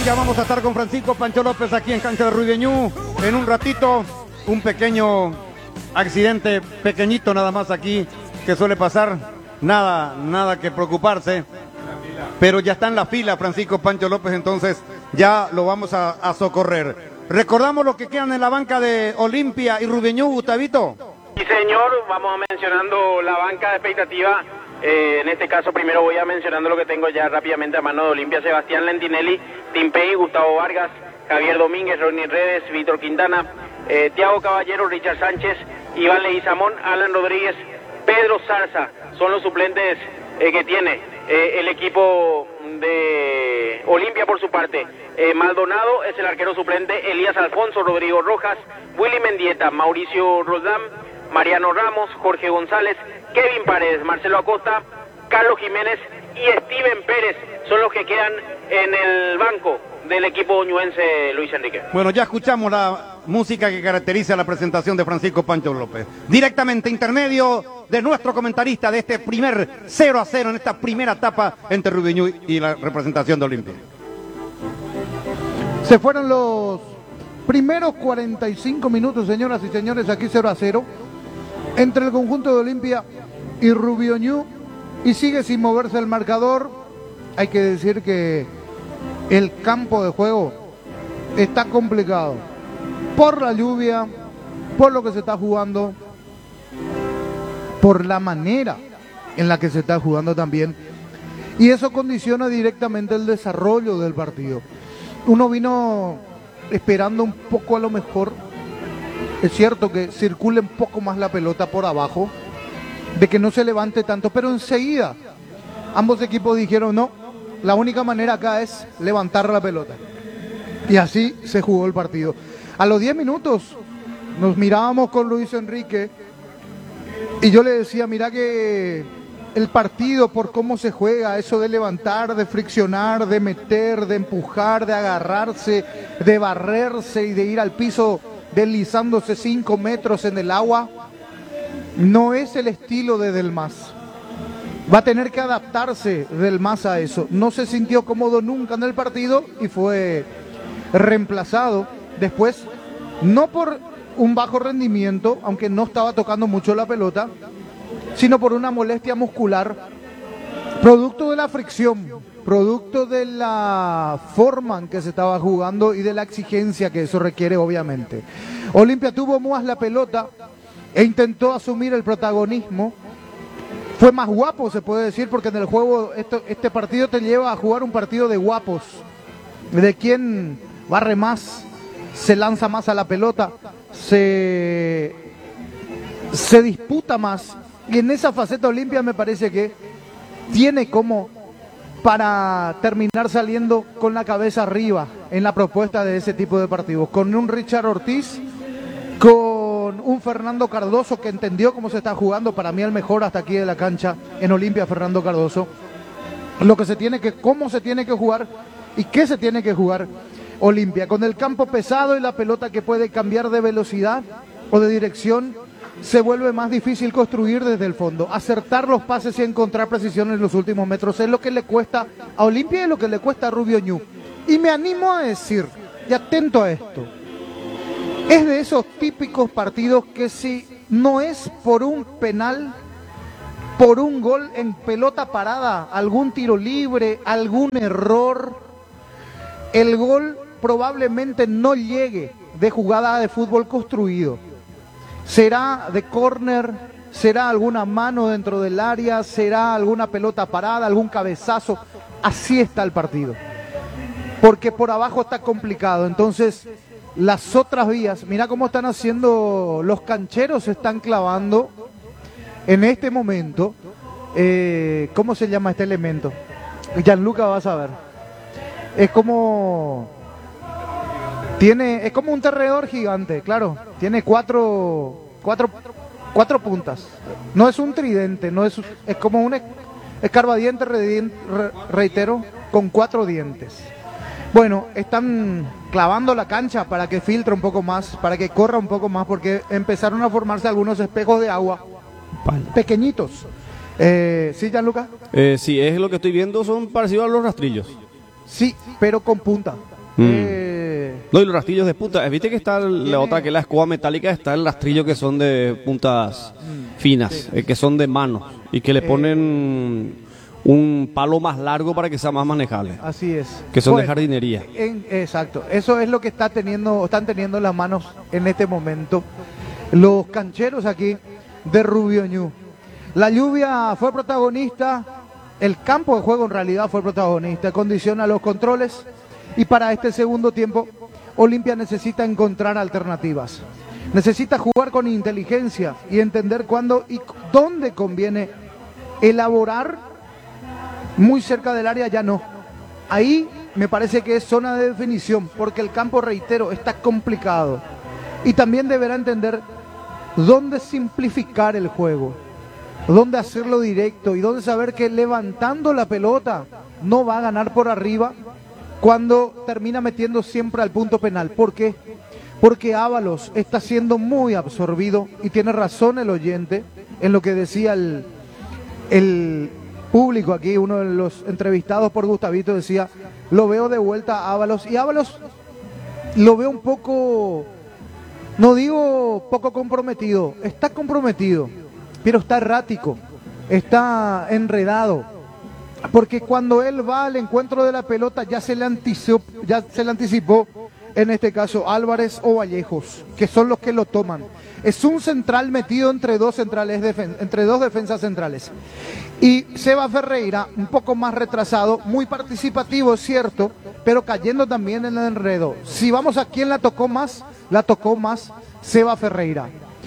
ya vamos a estar con Francisco Pancho López aquí en cancha de Ruideñú. En un ratito, un pequeño accidente, pequeñito nada más aquí, que suele pasar. Nada que preocuparse. Pero ya está en la fila Francisco Pancho López, entonces ya lo vamos a socorrer. Recordamos lo que quedan en la banca de Olimpia y Ruideñú, Gustavito. Sí, señor, vamos mencionando la banca de expectativa. En este caso primero voy a mencionando lo que tengo ya rápidamente a mano de Olimpia: Sebastián Lentinelli, Tim Pei, Gustavo Vargas, Javier Domínguez, Ronnie Redes, Víctor Quintana, Thiago Caballero, Richard Sánchez, Iván Leguizamón, Alan Rodríguez, Pedro Zarza. Son los suplentes que tiene el equipo de Olimpia por su parte. Maldonado es el arquero suplente, Elías Alfonso, Rodrigo Rojas, Willy Mendieta, Mauricio Roldán, Mariano Ramos, Jorge González, Kevin Paredes, Marcelo Acosta, Carlos Jiménez y Steven Pérez son los que quedan en el banco del equipo ñuense, Luis Enrique. Bueno, ya escuchamos la música que caracteriza la presentación de Francisco Pancho López. Directamente intermedio de nuestro comentarista de este primer 0-0 en esta primera etapa entre Ruideñú y la representación de Olimpia. Se fueron los primeros 45 minutos, señoras y señores, aquí 0-0 entre el conjunto de Olimpia y Ruideñú, y sigue sin moverse el marcador. Hay que decir que el campo de juego está complicado por la lluvia, por lo que se está jugando, por la manera en la que se está jugando también, y eso condiciona directamente el desarrollo del partido. Uno vino esperando un poco, a lo mejor, es cierto, que circule un poco más la pelota por abajo, de que no se levante tanto, pero enseguida ambos equipos dijeron no, la única manera acá es levantar la pelota, y así se jugó el partido. A los 10 minutos nos mirábamos con Luis Enrique y yo le decía, mira que el partido, por cómo se juega, eso de levantar, de friccionar, de meter, de empujar, de agarrarse, de barrerse y de ir al piso deslizándose 5 metros en el agua, no es el estilo de Delmas. Va a tener que adaptarse Delmas a eso. No se sintió cómodo nunca en el partido y fue reemplazado después, no por un bajo rendimiento, aunque no estaba tocando mucho la pelota, sino por una molestia muscular, producto de la fricción, producto de la forma en que se estaba jugando y de la exigencia que eso requiere, obviamente. Olimpia tuvo más la pelota e intentó asumir el protagonismo. Fue más guapo, se puede decir, porque en el juego este partido te lleva a jugar un partido de guapos, de quién barre más, se lanza más a la pelota, se disputa más. Y en esa faceta Olimpia me parece que tiene como para terminar saliendo con la cabeza arriba en la propuesta de ese tipo de partidos, con un Richard Ortiz, con un Fernando Cardoso que entendió cómo se está jugando, para mí el mejor hasta aquí de la cancha en Olimpia, Fernando Cardoso, cómo se tiene que jugar y qué se tiene que jugar Olimpia, con el campo pesado y la pelota que puede cambiar de velocidad o de dirección. Se vuelve más difícil construir desde el fondo, acertar los pases y encontrar precisión en los últimos metros. Es lo que le cuesta a Olimpia y lo que le cuesta a Ruideñú. Y me animo a decir, y atento a esto, es de esos típicos partidos que si no es por un penal, por un gol en pelota parada, algún tiro libre, algún error, el gol probablemente no llegue de jugada de fútbol construido. Será de córner, será alguna mano dentro del área, será alguna pelota parada, algún cabezazo. Así está el partido, porque por abajo está complicado. Entonces las otras vías, mira cómo están haciendo los cancheros, se están clavando en este momento. ¿Cómo se llama este elemento? Gianluca, vas a ver. Es como un terredor gigante, claro. Tiene cuatro puntas. No es un tridente, es como un escarbadiente, reitero, con 4 dientes. Bueno, están clavando la cancha para que filtre un poco más, para que corra un poco más, porque empezaron a formarse algunos espejos de agua pequeñitos. ¿Sí, Gianluca? Sí, es lo que estoy viendo, son parecidos a los rastrillos. Sí, pero con punta. No, y los rastrillos de punta. Viste que está la otra, que es la escoba metálica, está el rastrillo que son de puntas finas, que son de mano, y que le ponen un palo más largo para que sea más manejable. Así es. Que son de jardinería. Exacto. Eso es lo que están teniendo en las manos en este momento los cancheros aquí de Rubio Ñu. La lluvia fue protagonista, el campo de juego en realidad fue protagonista, condiciona los controles, y para este segundo tiempo Olimpia necesita encontrar alternativas. Necesita jugar con inteligencia y entender cuándo y dónde conviene elaborar. Muy cerca del área ya no. Ahí me parece que es zona de definición, porque el campo, reitero, está complicado. Y también deberá entender dónde simplificar el juego, dónde hacerlo directo y dónde saber que levantando la pelota no va a ganar por arriba cuando termina metiendo siempre al punto penal. ¿Por qué? Porque Ábalos está siendo muy absorbido, y tiene razón el oyente en lo que decía el público aquí. Uno de los entrevistados por Gustavito decía: lo veo de vuelta a Ábalos, y Ábalos lo veo un poco, no digo poco comprometido, está comprometido, pero está errático, está enredado, porque cuando él va al encuentro de la pelota ya se le anticipó, en este caso Álvarez o Vallejos, que son los que lo toman. Es un central metido entre dos defensas centrales. Y Seba Ferreira, un poco más retrasado, muy participativo, es cierto, pero cayendo también en el enredo. Si vamos a quién la tocó más Seba Ferreira.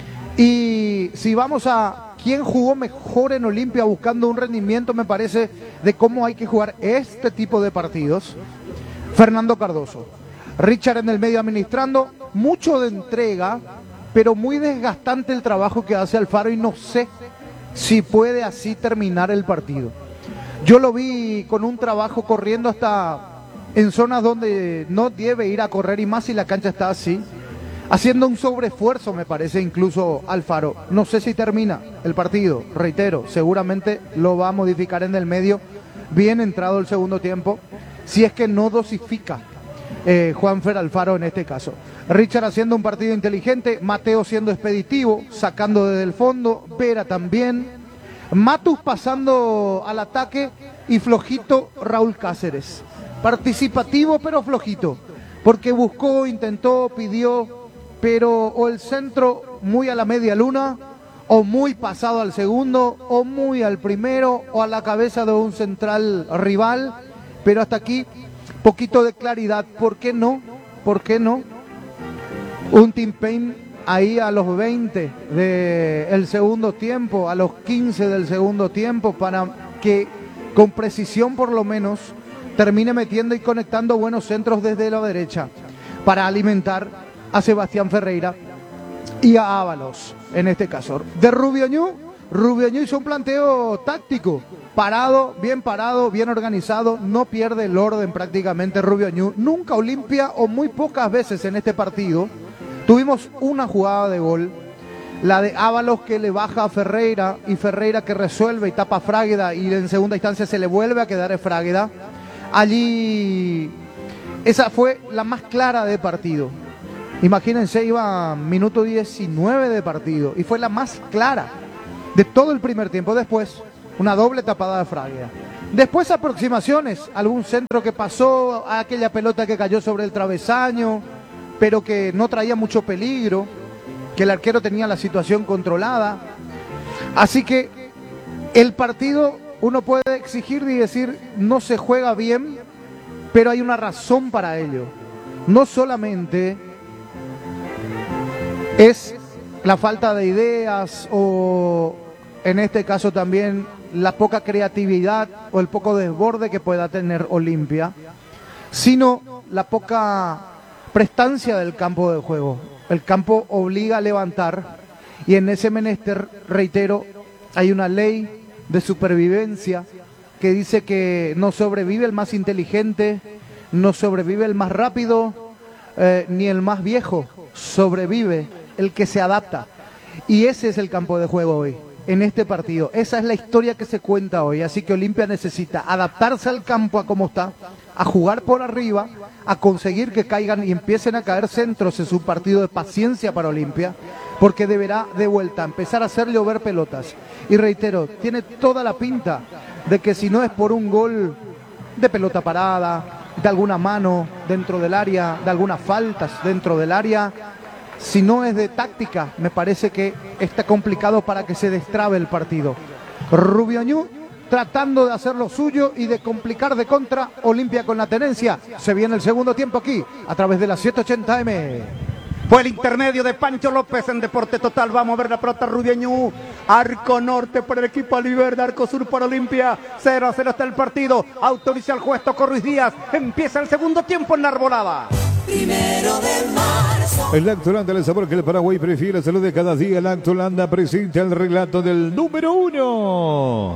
Y si vamos a quién jugó mejor en Olimpia buscando un rendimiento, me parece, de cómo hay que jugar este tipo de partidos, Fernando Cardoso. Richard en el medio administrando, mucho de entrega, pero muy desgastante el trabajo que hace Alfaro, y no sé si puede así terminar el partido. Yo lo vi con un trabajo corriendo hasta en zonas donde no debe ir a correr, y más si la cancha está así, haciendo un sobreesfuerzo, me parece, incluso Alfaro. No sé si termina el partido, reitero, seguramente lo va a modificar en el medio, bien entrado el segundo tiempo, si es que no dosifica Juanfer Alfaro en este caso. Richard haciendo un partido inteligente, Mateo siendo expeditivo, sacando desde el fondo, Vera también, Matus pasando al ataque, y flojito Raúl Cáceres. Participativo pero flojito, porque buscó, intentó, pidió, pero o el centro muy a la media luna, o muy pasado al segundo, o muy al primero, o a la cabeza de un central rival, pero hasta aquí poquito de claridad. ¿Por qué no? ¿Por qué no? Un Tim Payne ahí a los 20 del segundo tiempo, a los 15 del segundo tiempo, para que con precisión por lo menos termine metiendo y conectando buenos centros desde la derecha, para alimentar a Sebastián Ferreira y a Ábalos, en este caso. De Rubio Ñu hizo un planteo táctico, parado, bien organizado, no pierde el orden prácticamente Rubio Ñu. Nunca Olimpia, o muy pocas veces en este partido, tuvimos una jugada de gol, la de Ábalos que le baja a Ferreira, y Ferreira que resuelve y tapa a Frágueda, y en segunda instancia se le vuelve a quedar a Frágueda. Allí, esa fue la más clara de partido. Imagínense, iba minuto 19 de partido, y fue la más clara de todo el primer tiempo. Después, una doble tapada de Frágueda. Después, aproximaciones, algún centro que pasó, aquella pelota que cayó sobre el travesaño, pero que no traía mucho peligro, que el arquero tenía la situación controlada. Así que el partido, uno puede exigir y decir, no se juega bien, pero hay una razón para ello. No solamente es la falta de ideas, o en este caso también la poca creatividad o el poco desborde que pueda tener Olimpia, sino la poca prestancia del campo de juego. El campo obliga a levantar, y en ese menester, reitero, hay una ley de supervivencia que dice que no sobrevive el más inteligente, no sobrevive el más rápido, ni el más viejo, sobrevive el que se adapta. Y ese es el campo de juego hoy. en este partido. Esa es la historia que se cuenta hoy. Así que Olimpia necesita adaptarse al campo a cómo está, a jugar por arriba, a conseguir que caigan y empiecen a caer centros. Es un partido de paciencia para Olimpia, porque deberá de vuelta empezar a hacer llover pelotas. Y reitero, tiene toda la pinta de que si no es por un gol de pelota parada, de alguna mano dentro del área, de algunas faltas dentro del área, si no es de táctica, me parece que está complicado para que se destrabe el partido. Rubiañú tratando de hacer lo suyo y de complicar de contra. Olimpia con la tenencia. Se viene el segundo tiempo aquí, a través de la 780M. Fue el intermedio de Pancho López en Deporte Total. Vamos a ver la pelota Rubiañú. Arco norte por el equipo Aliverde, arco sur por Olimpia. 0-0 está el partido. Autoriza el juez Toco Ruiz Díaz. Empieza el segundo tiempo en la Arbolada. Primero de marzo. El Lactolanda, el sabor que el Paraguay prefiere. Salud de cada día. El Lactolanda presenta el relato del número 1.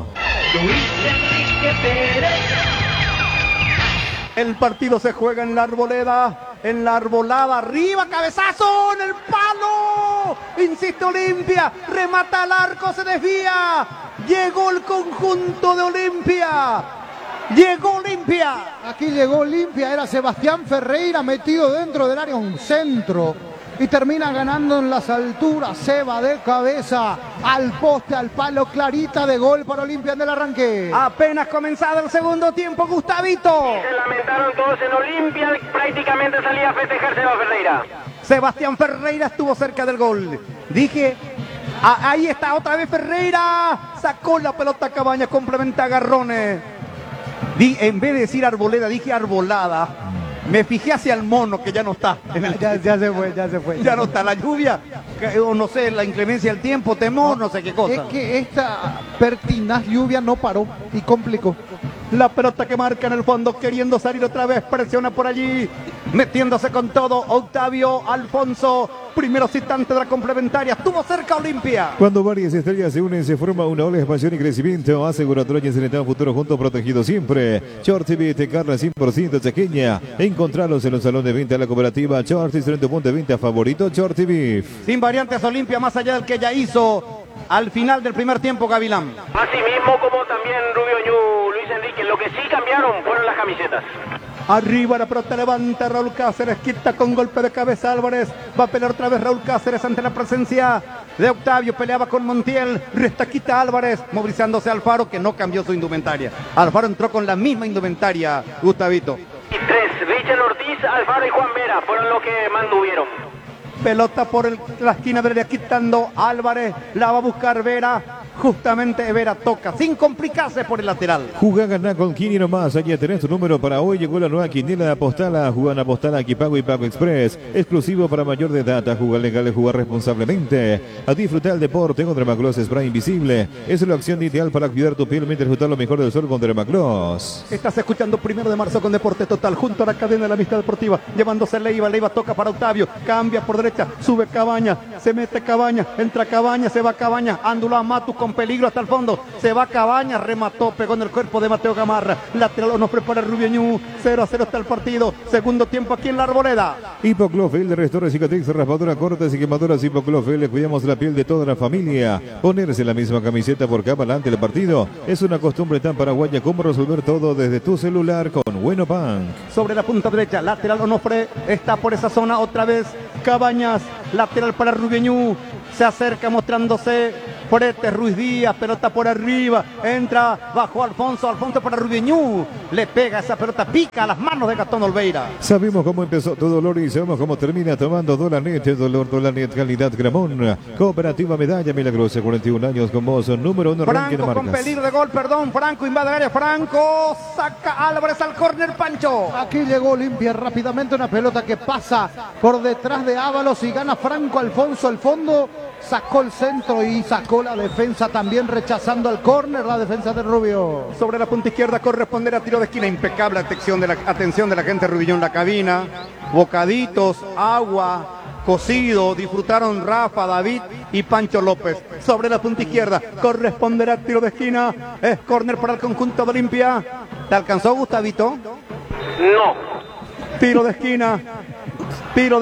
El partido se juega en la Arboleda. En la Arbolada, arriba, cabezazo en el palo. Insiste Olimpia, remata al arco, se desvía. Llegó el conjunto de Olimpia. Llegó Olimpia. Aquí llegó Olimpia, era Sebastián Ferreira metido dentro del área, un centro. Y termina ganando en las alturas. Seba de cabeza al poste, al palo, clarita de gol para Olimpia en el arranque. Apenas comenzado el segundo tiempo, Gustavito. Se lamentaron todos en Olimpia, prácticamente salía a festejar Seba Ferreira. Sebastián Ferreira estuvo cerca del gol. Dije, ahí está otra vez Ferreira. Sacó la pelota Cabañas, complementa a Garrones. En vez de decir Arboleda, dije Arbolada. Me fijé hacia el mono que ya no está. Ya se fue. Ya no está la lluvia, o no sé, la inclemencia del tiempo, temor, no sé qué cosa. Es que esta pertinaz lluvia no paró y complicó. La pelota que marca en el fondo, queriendo salir otra vez, presiona por allí, metiéndose con todo, Octavio Alfonso, primeros instantes de la complementaria, estuvo cerca Olimpia. Cuando varias estrellas se unen, se forma una ola de expansión y crecimiento. Aseguradora y Encenetado Futuro juntos, protegidos siempre. Short TV de carne 100% chaqueña. Encontralos en los salones de venta de la cooperativa Short, en tu punto de venta favorito, Short TV. Sin variantes Olimpia, más allá del que ya hizo al final del primer tiempo Gavilán. Así mismo como también Rubio Ñu, Luis Enrique, lo que sí cambiaron fueron las camisetas. Arriba la pelota levanta Raúl Cáceres, quita con golpe de cabeza Álvarez, va a pelear otra vez Raúl Cáceres ante la presencia de Octavio, peleaba con Montiel, resta quita Álvarez, movilizándose Alfaro que no cambió su indumentaria. Alfaro entró con la misma indumentaria, Gustavito. Y 3, Richard Ortiz, Alfaro y Juan Vera fueron los que mantuvieron. Pelota por la esquina derecha, quitando Álvarez, la va a buscar Vera. Justamente Vera toca, sin complicarse por el lateral. Jugá, ganá con Kini nomás. Aquí tenés tu número para hoy. Llegó la nueva quiniela de Apostala. Jugá Apostala, aquí Pago y Pago Express. Exclusivo para mayor de edad. Jugar legal y jugar responsablemente. A disfrutar el deporte con Dermagloss Spray Invisible. Es la opción ideal para cuidar tu piel mientras disfrutar lo mejor del sol con Dermagloss. Estás escuchando 1 de marzo con Deporte Total, junto a la cadena de la amistad deportiva. Llevándose Leiva toca para Octavio. Cambia por derecha, sube Cabaña. Se mete Cabaña, entra Cabaña, se va Cabaña. Ándula Matu con peligro hasta el fondo, se va Cabañas, remató, pegó en el cuerpo de Mateo Gamarra, lateral nos prepara Rubiañú, 0-0 está el partido, segundo tiempo aquí en la Arboleda. Hipoclofel, restaura cicatriz, raspadura, cortes y quemaduras. Hipoclofel, le cuidamos la piel de toda la familia. Ponerse la misma camiseta por cada delante del partido es una costumbre tan paraguaya como resolver todo desde tu celular con Bueno Bank. Sobre la punta derecha, lateral Onofre, está por esa zona otra vez Cabañas, lateral para Rubiañú, se acerca mostrándose Porete, Ruiz Díaz, pelota por arriba, entra bajo Alfonso para Rubiañú, le pega esa pelota, pica a las manos de Gastón Olveira. Sabemos cómo empezó tu dolor y sabemos cómo termina tomando Dolanet, Dolanet calidad Gramón. Cooperativa Medalla Milagrosa, 41 años con vos, número 1 ranking de Franco marcas. con peligro de gol, Franco invade el área, Franco saca Álvarez al córner, Pancho. Aquí llegó Olimpia rápidamente, una pelota que pasa por detrás de Ábalos y gana Franco Alfonso al fondo. Sacó el centro y sacó la defensa también, rechazando el córner, la defensa de Rubio. Sobre la punta izquierda corresponderá a tiro de esquina, impecable atención de la gente Rubio en la cabina. Bocaditos, agua, cocido, disfrutaron Rafa, David y Pancho López. Sobre la punta izquierda corresponderá a tiro de esquina, es córner para el conjunto de Olimpia. ¿Te alcanzó, Gustavito? No. Tiro de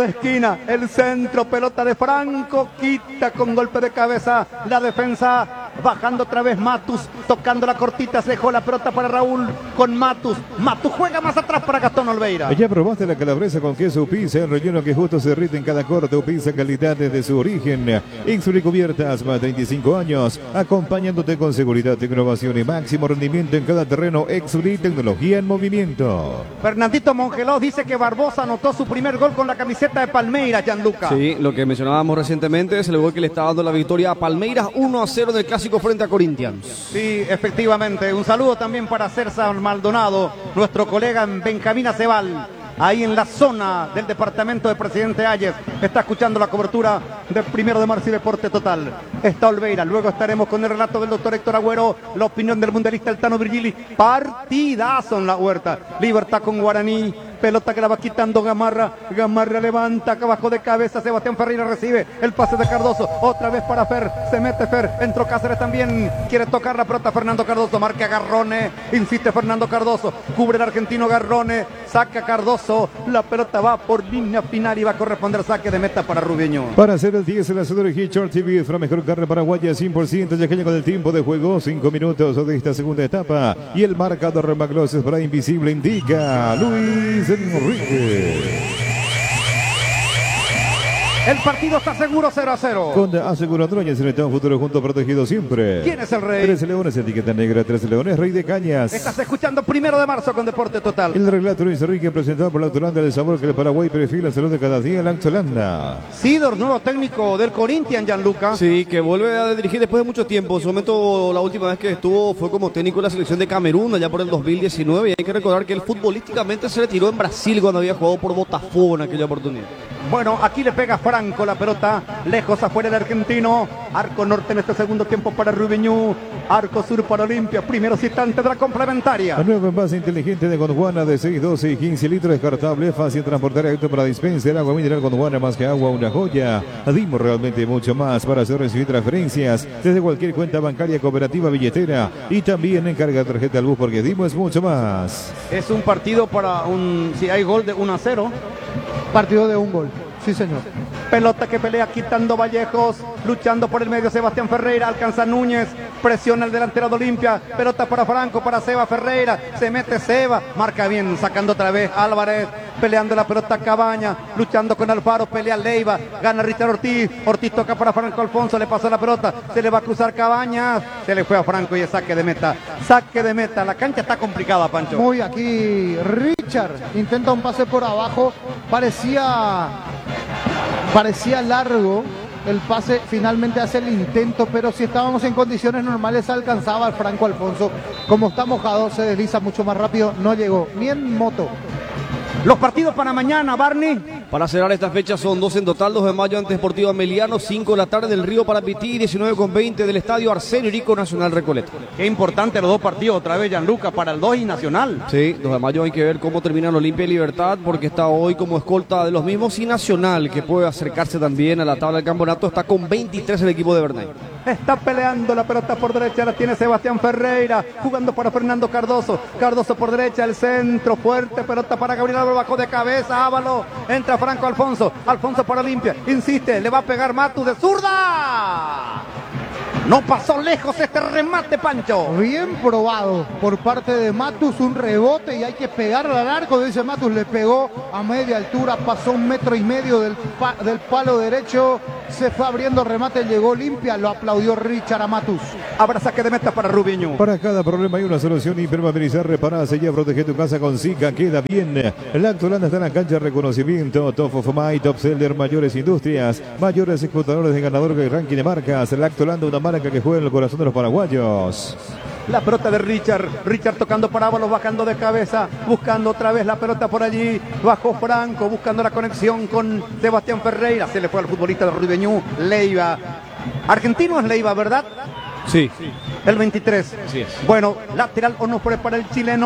esquina, el centro, pelota de Franco, quita con golpe de cabeza la defensa bajando otra vez Matus, tocando la cortita, se dejó la pelota para Raúl con Matus. Matus juega más atrás para Gastón Olveira. Ya probaste la calabresa con queso pizza, el relleno que justo se derrite en cada corte o pizza, calidad desde su origen. Ixuri Cubiertas, más de 25 años, acompañándote con seguridad, innovación y máximo rendimiento en cada terreno. Ixuri, tecnología en movimiento. Fernandito Mongeló dice que Barbosa anotó su primer gol con la camiseta de Palmeiras, Gianluca. Sí, lo que mencionábamos recientemente es el gol que le está dando la victoria a Palmeiras 1-0 del clásico frente a Corinthians. Sí, efectivamente. Un saludo también para César Maldonado, nuestro colega en Benjamín Acebal, ahí en la zona del departamento de Presidente Hayes. Está escuchando la cobertura del 1 de marzo y Deporte Total. Está Olveira, luego estaremos con el relato del doctor Héctor Agüero, la opinión del mundialista el Tano Virgili. Partidazo en la Huerta. Libertad con Guaraní. Pelota que la va quitando Gamarra. Gamarra levanta acá abajo de cabeza. Sebastián Ferreira recibe el pase de Cardoso. Otra vez para Fer. Se mete Fer. Entró Cáceres también. Quiere tocar la pelota Fernando Cardoso. Marca Garrone. Insiste Fernando Cardoso. Cubre el argentino Garrone. Saca Cardoso. La pelota va por línea final y va a corresponder saque de meta para Rubiño. Para hacer el 10, el hacedor Hitchard TV es la mejor carne paraguaya 100%. Ya que con el tiempo de juego, 5 minutos de esta segunda etapa. Y el marcador Magloses para Invisible indica Luis Enrique. El partido está seguro 0-0. Con aseguradora y en un futuro junto protegido siempre. ¿Quién es el rey? 13 Leones, etiqueta negra, 13 Leones, Rey de Cañas. Estás escuchando 1 de marzo con Deporte Total. El relato Luis Enrique presentado por la Lactolanda del sabor que el Paraguay prefiere la salud de cada día, la Lactolanda. Sidor, nuevo técnico del Corinthians, Gianluca. Sí, que vuelve a dirigir después de mucho tiempo. En su momento, la última vez que estuvo fue como técnico de la selección de Camerún, allá por el 2019. Y hay que recordar que él futbolísticamente se retiró en Brasil cuando había jugado por Botafogo en aquella oportunidad. Bueno, aquí le pega Franco la pelota, lejos afuera el argentino. Arco norte en este segundo tiempo para Rubiñú. Arco sur para Olimpia, primeros instantes de la complementaria. El nuevo envase inteligente de Gondwana de 6, 12 y 15 litros, descartable, fácil de transportar, apto para dispenser, agua mineral Gondwana, más que agua, una joya. Dimos realmente mucho más para hacer recibir transferencias desde cualquier cuenta bancaria, cooperativa, billetera y también en carga de tarjeta al bus, porque Dimos es mucho más. Es un partido para si hay gol de 1-0. Partido de un gol. Sí, señor. Pelota que pelea quitando Vallejos, luchando por el medio Sebastián Ferreira, alcanza Núñez, presiona el delantero de Olimpia, pelota para Franco, para Seba Ferreira, se mete Seba, marca bien, sacando otra vez Álvarez, peleando la pelota Cabaña, luchando con Alfaro, pelea Leiva, gana Richard Ortiz, Ortiz toca para Franco Alfonso, le pasó la pelota, se le va a cruzar Cabañas, se le fue a Franco y es saque de meta, la cancha está complicada, Pancho. Muy aquí, Richard intenta un pase por abajo, parecía largo el pase, finalmente hace el intento, pero si estábamos en condiciones normales alcanzaba al Franco Alfonso. Como está mojado, se desliza mucho más rápido, no llegó ni en moto. Los partidos para mañana, Barney. Para cerrar esta fecha son 2 en total, 2 de mayo ante Sportivo Ameliano, 5 de la tarde del Río Parapití, 19:20 del Estadio Arsenio Irico Nacional Recoleta. Qué importante los dos partidos otra vez, Gianluca, para el 2 y Nacional. Sí, 2 de mayo hay que ver cómo terminan Olimpia y Libertad, porque está hoy como escolta de los mismos, y Nacional, que puede acercarse también a la tabla del campeonato, está con 23 el equipo de Bernay. Está peleando la pelota por derecha, la tiene Sebastián Ferreira, jugando para Fernando Cardoso. Cardoso por derecha, el centro, fuerte, pelota para Gabriel Álvaro, bajo de cabeza, Ávalo, entra Franco Alfonso, Alfonso para Olimpia, insiste, le va a pegar Matus de zurda. No pasó lejos este remate, Pancho. Bien probado por parte de Matus, un rebote y hay que pegarle al arco, dice Matus, le pegó a media altura, pasó 1,5 metros del palo derecho, se fue abriendo remate, llegó limpia, lo aplaudió Richard a Matus. Habrá saque de meta para Rubiño. Para cada problema hay una solución: impermeabilizar, reparar, sellar, proteger tu casa con Zika, queda bien. La Lactolanda está en la cancha de reconocimiento, Top of My, Top Seller, mayores industrias, mayores exportadores de ganador que ranking de marcas. La Lactolanda, una marca que juega en el corazón de los paraguayos. La pelota de Richard tocando para Ábalos, bajando de cabeza, buscando otra vez la pelota por allí, bajó Franco, buscando la conexión con Sebastián Ferreira, se le fue al futbolista de Rubiñú, Leiva, argentino es Leiva, ¿verdad? Sí. El 23. Así es. Bueno, lateral Onofre para el chileno.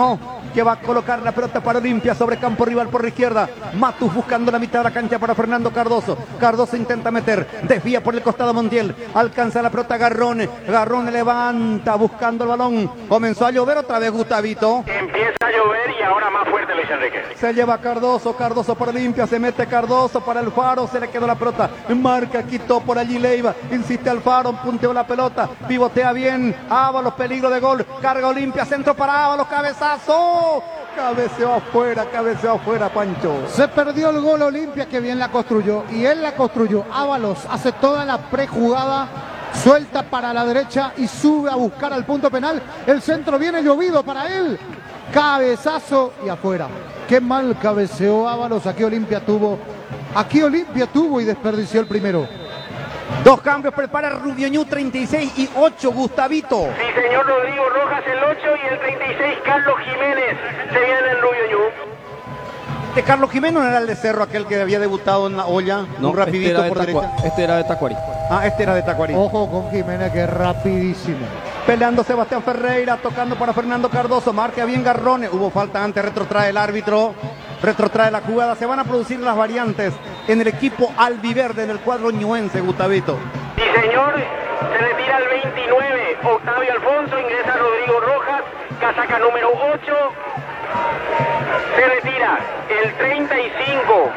que va a colocar la pelota para Olimpia sobre campo rival por la izquierda. Matus buscando la mitad de la cancha para Fernando Cardoso. Cardoso intenta meter, desvía por el costado Montiel, alcanza la pelota Garrone. Garrone levanta buscando el balón. Comenzó a llover otra vez, Gustavito. Empieza a llover y ahora más fuerte Luis Enrique. Se lleva Cardoso, Cardoso para Olimpia, se mete Cardoso para el Faro, se le quedó la pelota, marca, quitó por allí Leiva, insiste Alfaro, punteó la pelota, pivotea bien, Ábalos, peligro de gol, carga Olimpia, centro para Ábalos, cabezazo, cabeceó afuera, Pancho. Se perdió el gol Olimpia, que bien la construyó, y él la construyó. Ábalos hace toda la prejugada, suelta para la derecha y sube a buscar al punto penal. El centro viene llovido para él, cabezazo y afuera. Qué mal cabeceó Ábalos, aquí Olimpia tuvo y desperdició el primero. Dos cambios, prepara Rubioñú, 36 y 8, Gustavito. Sí, señor, Rodrigo Rojas el 8 y el 36 Carlos Jiménez se viene en Rubioñú. De Carlos Jiménez no era el de Cerro, aquel que había debutado en la olla, No, un rapidito por derecha. Este era de Tacuari. Ah, este era de Tacuarí. Ojo con Jiménez, que es rapidísimo. Peleando Sebastián Ferreira, tocando para Fernando Cardoso, marca bien Garrone, hubo falta antes, retrotrae el árbitro, retrotrae la jugada, se van a producir las variantes en el equipo albiverde, en el cuadro ñuense, Gustavito. Sí, señor, se retira el 29 Octavio Alfonso, ingresa Rodrigo Rojas, casaca número 8, se retira el 35.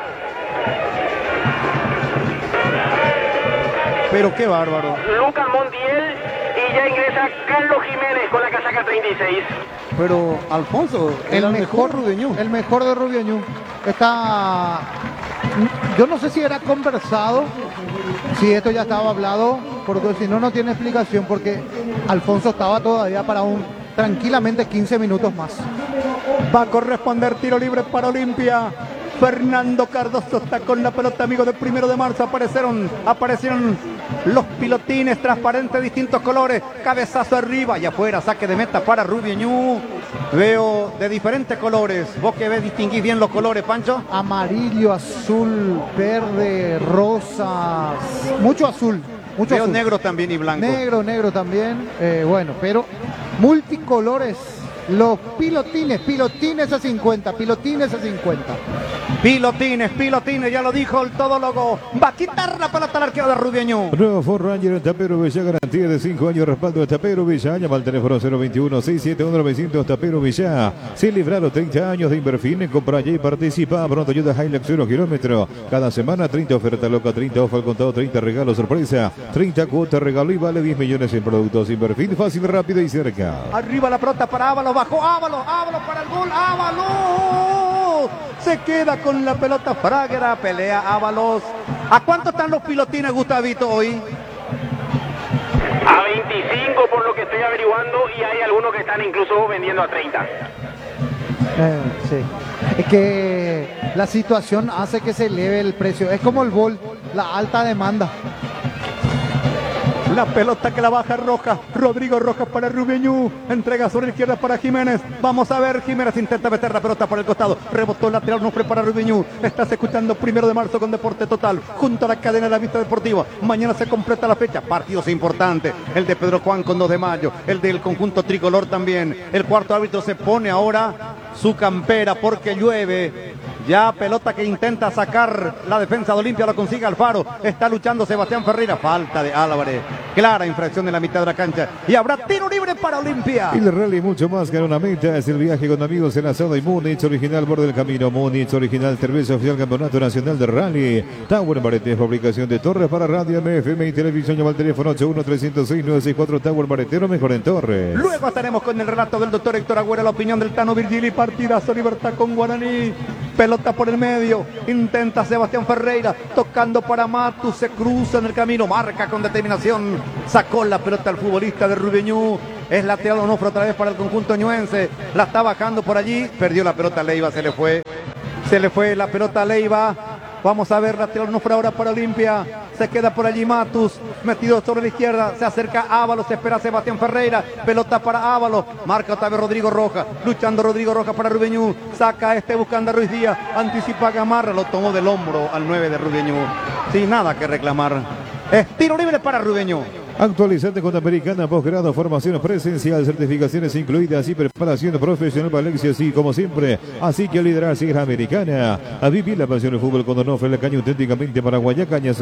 Pero qué bárbaro. Lucas Montiel y ya ingresa Carlos Jiménez con la casaca 36. Pero Alfonso, El mejor Rubioñú. El mejor de Rubioñú. Está... Yo no sé si era conversado, si esto ya estaba hablado, porque si no, no tiene explicación, porque Alfonso estaba todavía para tranquilamente 15 minutos más. Va a corresponder tiro libre para Olimpia. Fernando Cardoso está con la pelota, amigo del 1 de marzo. Aparecieron los pilotines transparentes, distintos colores. Cabezazo arriba y afuera, saque de meta para Rubioñú. Veo de diferentes colores. Vos que ves, distinguís bien los colores, Pancho. Amarillo, azul, verde, rosas, mucho azul. Mucho Veo azul. negro también y blanco. Negro también. Bueno, pero multicolores. Los pilotines a 50, pilotines a 50. Pilotines, ya lo dijo el todólogo. Va a quitar la pelota al arquero de Rubioñú. Nuevo Ford Ranger Tapero Villa, garantía de 5 años, respaldo de Tapero Villa. Llama al teléfono 021-671-900 Tapero Villa. Se libraron 30 años de Inverfin. Compra allí y participa. Pronto ayuda Hilux 0 kilómetro. Cada semana 30 oferta loca, 30 off al contado, 30 regalos sorpresa, 30 cuotas regalo y vale 10 millones en productos. Inverfin, fácil, rápido y cerca. Arriba la pelota para Ábalos, bajó Ábalos para el gol, Ábalos. Se queda con la pelota Fraguera, pelea Ábalos. ¿A cuánto están los pilotines, Gustavito, hoy? A 25 por lo que estoy averiguando y hay algunos que están incluso vendiendo a 30. Sí. Es que la situación hace que se eleve el precio. Es como el Volt, la alta demanda. La pelota que la baja Rojas, Rodrigo Rojas para Rubioñú, entrega sobre la izquierda para Jiménez. Vamos a ver, Jiménez intenta meter la pelota por el costado, rebotó el lateral, Nufre para Rubioñú. Estás escuchando 1 de marzo con Deporte Total, junto a la cadena de la Vista Deportiva. Mañana se completa la fecha, partidos importantes, el de Pedro Juan con 2 de mayo, el del conjunto tricolor también. El cuarto árbitro se pone ahora su campera porque llueve. Ya pelota que intenta sacar la defensa de Olimpia, lo consigue Alfaro. Está luchando Sebastián Ferreira. Falta de Álvarez. Clara infracción en la mitad de la cancha. Y habrá tiro libre para Olimpia. Y el rally mucho más que una meta. Es el viaje con amigos en asado y Múnich original, borde del camino. Múnich original, cerveza oficial, campeonato nacional de rally. Tower Marete, fabricación de torres para radio, MFM y televisión. Llama al teléfono 81-306-964. Tower Maretero, mejor en torres. Luego estaremos con el relato del doctor Héctor Agüera, la opinión del Tano Virgili. Partidazo, Libertad con Guaraní. Pelota por el medio, intenta Sebastián Ferreira, tocando para Matus, se cruza en el camino, marca con determinación, sacó la pelota al futbolista de Rubioñú, es lateral Onofre otra vez para el conjunto ñuense, la está bajando por allí, perdió la pelota a Leiva, se le fue la pelota a Leiva. Vamos a ver, lateral Onofre ahora para Olimpia. Se queda por allí Matus, metido sobre la izquierda. Se acerca Ábalos, se espera Sebastián Ferreira. Pelota para Ábalos. Marca otra vez Rodrigo Rojas. Luchando Rodrigo Rojas para Rubioñú. Saca buscando a Ruiz Díaz. Anticipa Gamarra. Lo tomó del hombro al 9 de Rubioñú. Sin nada que reclamar. Es tiro libre para Rubioñú. Actualizante con Americana, posgrado, formación presencial, certificaciones incluidas y preparación profesional para el éxito, así como siempre. Así que a liderar, sigue Americana. A vivir la pasión del fútbol con Donofre, la caña auténticamente paraguaya, cañas